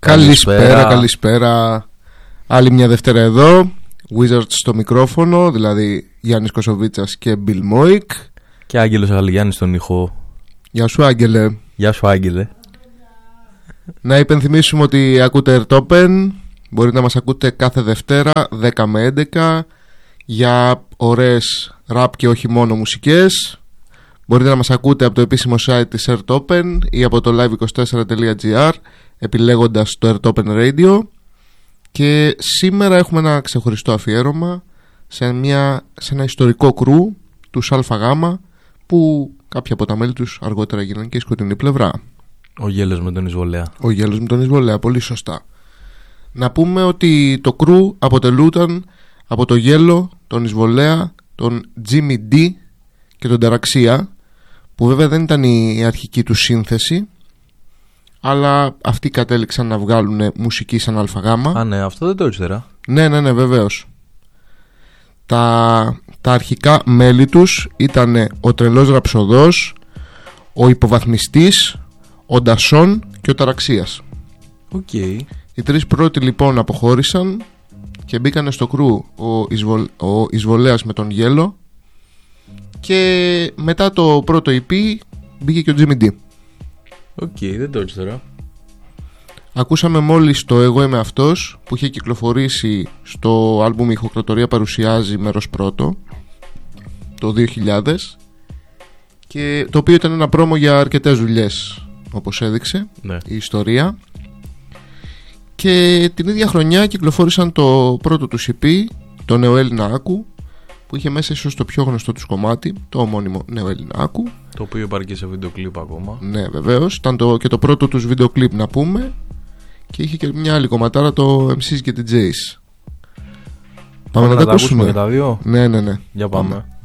Καλησπέρα. Άλλη μια Δευτέρα εδώ. Wizards στο μικρόφωνο, δηλαδή Γιάννης Κοσοβίτσας και Bill Moik. Και Άγγελος Αγαλιγιάννης στον ήχο. Γεια σου Άγγελε. Γεια σου Άγγελε. Να υπενθυμίσουμε ότι ακούτε Airtopen. Μπορείτε να μας ακούτε κάθε Δευτέρα 10 με 11 για ωραίες ραπ και όχι μόνο μουσικές. Μπορείτε να μας ακούτε από το επίσημο site της Airtopen ή από το live24.gr επιλέγοντας το Airtopen Radio. Και σήμερα έχουμε ένα ξεχωριστό αφιέρωμα σε ένα ιστορικό κρου τους ΑΓ, που κάποια από τα μέλη τους αργότερα γίνανε και η σκοτεινή πλευρά. Ο Γέλος με τον Εισβολέα. Ο Γέλος με τον Εισβολέα, πολύ σωστά. Να πούμε ότι το κρου αποτελούταν από το Γέλο, τον Εισβολέα, τον Jimmy D και τον Ταραξία, που βέβαια δεν ήταν η αρχική του σύνθεση, αλλά αυτοί κατέληξαν να βγάλουν μουσική σαν ΑΓ. Α, ναι, αυτό δεν το ήξερα. Ναι, βεβαίως. Τα αρχικά μέλη τους ήταν ο Τρελός Ραψοδός, ο Υποβαθμιστής, ο Ντασόν και ο Ταραξίας. Οκ. Οι τρεις πρώτοι λοιπόν αποχώρησαν και μπήκανε στο κρου ο Εισβολέας με τον Γέλο, και μετά το πρώτο EP μπήκε και ο Jimmy D. Οκ, δεν το ήξερα. Ακούσαμε μόλις το «Εγώ είμαι αυτός» που είχε κυκλοφορήσει στο άλμπουμ «Ηχοκρατορία παρουσιάζει» μέρος πρώτο το 2000, και το οποίο ήταν ένα πρόμο για αρκετές δουλειές, όπως έδειξε η ιστορία. Και την ίδια χρονιά κυκλοφόρησαν το πρώτο του EP, το «Νεοέλληνα Άκου», που είχε μέσα ίσως το πιο γνωστό τους κομμάτι, το ομώνυμο «Νεοέλληνα Άκου», το οποίο υπάρχει και σε βίντεο κλιπ ακόμα. Ναι, βεβαίως. Ήταν και το πρώτο τους βίντεο κλιπ, να πούμε. Και είχε και μια άλλη κομματάρα, το MC's και DJ's. Πάμε να τα ακούσουμε και τα δύο. Ναι. Για πάμε.